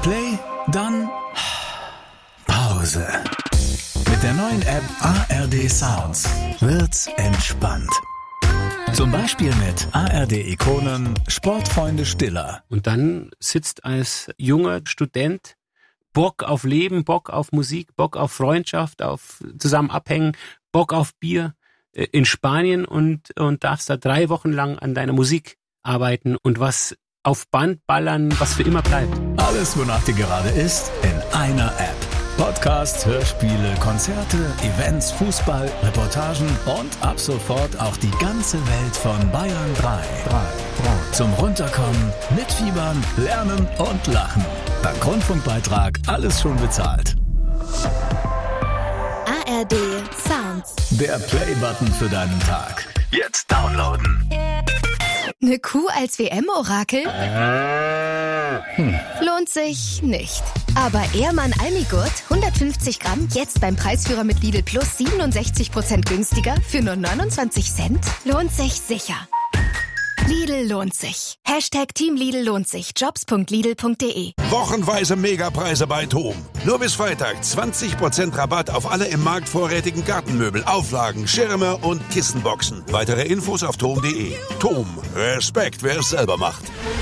Play, dann Pause. Mit der neuen App ARD Sounds wird's entspannt. Zum Beispiel mit ARD-Ikonen Sportfreunde Stiller. Und dann sitzt als junger Student Bock auf Leben, Bock auf Musik, Bock auf Freundschaft, auf zusammen abhängen, Bock auf Bier in Spanien und darfst da 3 Wochen lang an deiner Musik arbeiten und was auf Band ballern, was für immer bleibt. Alles, wonach dir gerade ist, in einer App. Podcasts, Hörspiele, Konzerte, Events, Fußball, Reportagen und ab sofort auch die ganze Welt von Bayern 3. Zum Runterkommen, mitfiebern, lernen und lachen. Dank Rundfunkbeitrag alles schon bezahlt. ARD Sounds. Der Play-Button für deinen Tag. Jetzt downloaden. Eine Kuh als WM-Orakel? Lohnt sich nicht. Aber Ehrmann Almigurt, 150 Gramm, jetzt beim Preisführer mit Lidl Plus 67% günstiger für nur 29 Cent? Lohnt sich sicher. Lidl lohnt sich. Hashtag Team Lidl lohnt sich. Jobs.lidl.de. Wochenweise Megapreise bei TOM. Nur bis Freitag 20% Rabatt auf alle im Markt vorrätigen Gartenmöbel, Auflagen, Schirme und Kissenboxen. Weitere Infos auf tom.de. TOM. Respekt, wer es selber macht.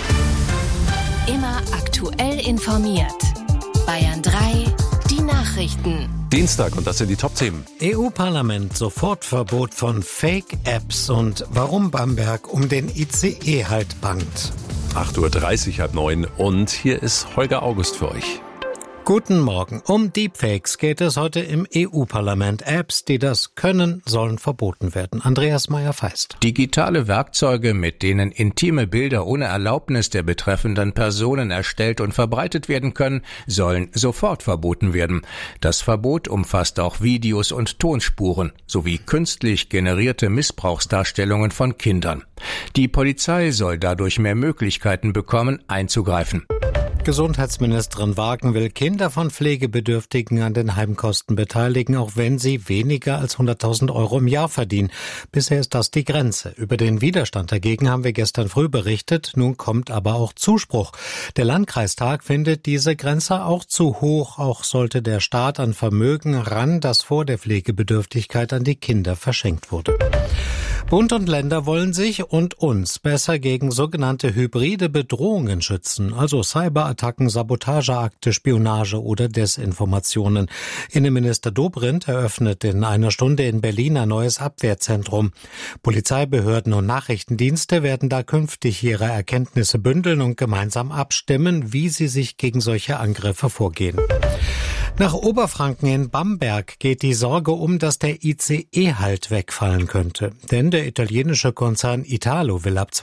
Immer aktuell informiert. Bayern 3, die Nachrichten. Dienstag und das sind die Top-Themen. EU-Parlament, Sofortverbot von Fake-Apps und warum Bamberg um den ICE halt bangt. 8.30 Uhr, 8:30 und hier ist Holger August für euch. Guten Morgen. Um Deepfakes geht es heute im EU-Parlament. Apps, die das können, sollen verboten werden. Andreas Meyer-Feist. Digitale Werkzeuge, mit denen intime Bilder ohne Erlaubnis der betreffenden Personen erstellt und verbreitet werden können, sollen sofort verboten werden. Das Verbot umfasst auch Videos und Tonspuren sowie künstlich generierte Missbrauchsdarstellungen von Kindern. Die Polizei soll dadurch mehr Möglichkeiten bekommen, einzugreifen. Gesundheitsministerin Wagen will Kinder von Pflegebedürftigen an den Heimkosten beteiligen, auch wenn sie weniger als 100.000 € im Jahr verdienen. Bisher ist das die Grenze. Über den Widerstand dagegen haben wir gestern früh berichtet. Nun kommt aber auch Zuspruch. Der Landkreistag findet diese Grenze auch zu hoch. Auch sollte der Staat an Vermögen ran, das vor der Pflegebedürftigkeit an die Kinder verschenkt wurde. Bund und Länder wollen sich und uns besser gegen sogenannte hybride Bedrohungen schützen, also Cyberattacken, Sabotageakte, Spionage oder Desinformationen. Innenminister Dobrindt eröffnet in einer Stunde in Berlin ein neues Abwehrzentrum. Polizeibehörden und Nachrichtendienste werden da künftig ihre Erkenntnisse bündeln und gemeinsam abstimmen, wie sie sich gegen solche Angriffe vorgehen. Nach Oberfranken in Bamberg geht die Sorge um, dass der ICE halt wegfallen könnte. Denn der italienische Konzern Italo will ab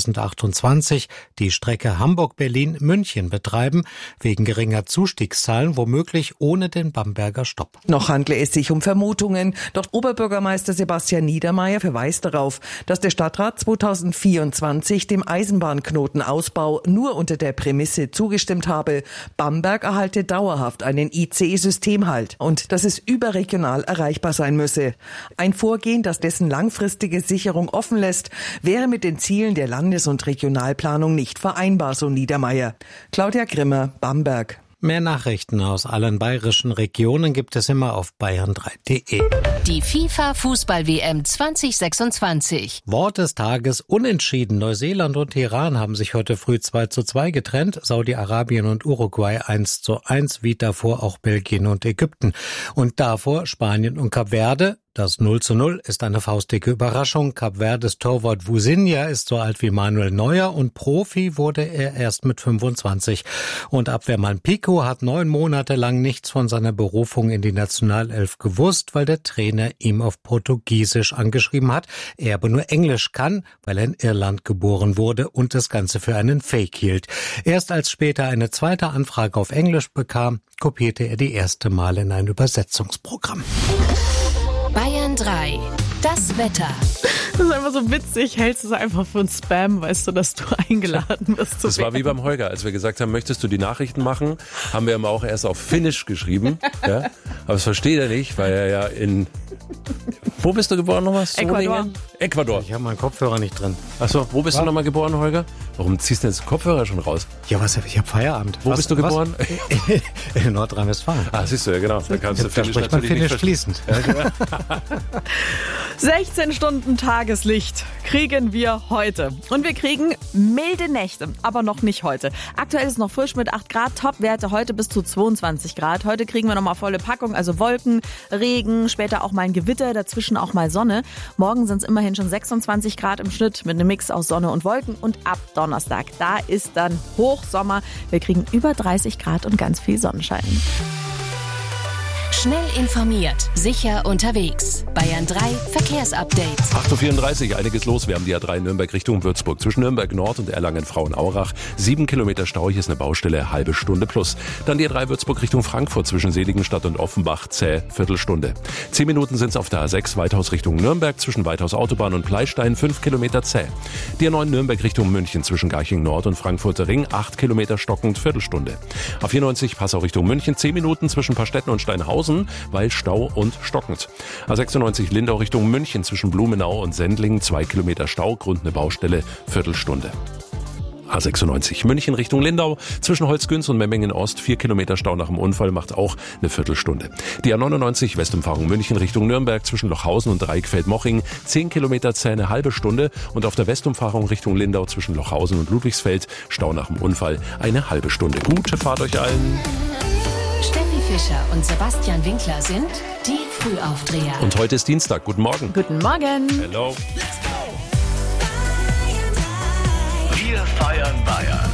2028 die Strecke Hamburg-Berlin-München betreiben, wegen geringer Zustiegszahlen womöglich ohne den Bamberger Stopp. Noch handle es sich um Vermutungen, doch Oberbürgermeister Sebastian Niedermeyer verweist darauf, dass der Stadtrat 2024 dem Eisenbahnknotenausbau nur unter der Prämisse zugestimmt habe, Bamberg erhalte dauerhaft einen ICE-Systemhalt und dass es überregional erreichbar sein müsse. Ein Vorgehen, das dessen langfristige Sicherung offen lässt, wäre mit den Zielen der Landes- und Regionalplanung nicht vereinbar, so Niedermeyer. Claudia Grimmer, Bamberg. Mehr Nachrichten aus allen bayerischen Regionen gibt es immer auf bayern3.de. Die FIFA-Fußball-WM 2026. Wort des Tages: Unentschieden. Neuseeland und Iran haben sich heute früh 2:2 getrennt. Saudi-Arabien und Uruguay 1:1, wie davor auch Belgien und Ägypten. Und davor Spanien und Kap Verde. Das 0:0 ist eine faustdicke Überraschung. Kap Verdes Torwart Vusinha ist so alt wie Manuel Neuer und Profi wurde er erst mit 25. Und Abwehrmann Pico hat 9 Monate lang nichts von seiner Berufung in die Nationalelf gewusst, weil der Trainer ihm auf Portugiesisch angeschrieben hat, er aber nur Englisch kann, weil er in Irland geboren wurde und das Ganze für einen Fake hielt. Erst als später eine zweite Anfrage auf Englisch bekam, kopierte er die erste Mal in ein Übersetzungsprogramm. Bayern 3, das Wetter. Das ist einfach so witzig, hältst du es einfach für ein Spam, weißt du, dass du eingeladen wirst. Das war wie beim Holger, als wir gesagt haben, möchtest du die Nachrichten machen, haben wir immer auch erst auf Finnisch geschrieben. Ja? Aber das versteht er nicht, weil er ja in... Wo bist du geboren nochmal? Ecuador. Ecuador. Ich habe meinen Kopfhörer nicht drin. Achso, wo bist du nochmal geboren, Holger? Warum ziehst du jetzt Kopfhörer schon raus? Ja, ich habe Feierabend. Wo bist du geboren? In Nordrhein-Westfalen. Ah, siehst du, ja genau. Da kannst du Da spricht man Finnisch fließend. 16 Stunden Tageslicht kriegen wir heute. Und wir kriegen milde Nächte, aber noch nicht heute. Aktuell ist es noch frisch mit 8 Grad, Topwerte heute bis zu 22 Grad. Heute kriegen wir nochmal volle Packung, also Wolken, Regen, später auch mal ein Gewitter, dazwischen auch mal Sonne. Morgen sind es immerhin schon 26 Grad im Schnitt mit einem Mix aus Sonne und Wolken. Und ab Donnerstag, da ist dann Hochsommer. Wir kriegen über 30 Grad und ganz viel Sonnenschein. Schnell informiert, sicher unterwegs. Bayern 3 Verkehrsupdate. 8.34 Uhr, einiges los. Wir haben die A3 Nürnberg Richtung Würzburg. Zwischen Nürnberg Nord und Erlangen-Frauenaurach. 7 Kilometer Stau, hier ist eine Baustelle, halbe Stunde plus. Dann die A3 Würzburg Richtung Frankfurt zwischen Seligenstadt und Offenbach, zäh, Viertelstunde. 10 Minuten sind es auf der A6 Weithaus Richtung Nürnberg zwischen Weithaus Autobahn und Pleistein, 5 Kilometer zäh. Die A9 Nürnberg Richtung München zwischen Garching Nord und Frankfurter Ring, 8 Kilometer stockend, Viertelstunde. A94 Passau Richtung München, 10 Minuten zwischen Pastetten und Steinhausen, weil Stau und stockend. A96 Lindau Richtung München zwischen Blumenau und Sendling, 2 Kilometer Stau, Grund eine Baustelle, Viertelstunde. A96 München Richtung Lindau zwischen Holzgünz und Memmingen Ost, 4 Kilometer Stau nach dem Unfall, macht auch eine Viertelstunde. Die A99 Westumfahrung München Richtung Nürnberg zwischen Lochhausen und Reichfeld-Moching, 10 Kilometer zäh, eine halbe Stunde. Und auf der Westumfahrung Richtung Lindau zwischen Lochhausen und Ludwigsfeld, Stau nach dem Unfall, eine halbe Stunde. Gute Fahrt euch allen. Steffi Fischer und Sebastian Winkler sind die Frühaufdreher. Und heute ist Dienstag. Guten Morgen. Guten Morgen. Hello. Wir feiern Bayern.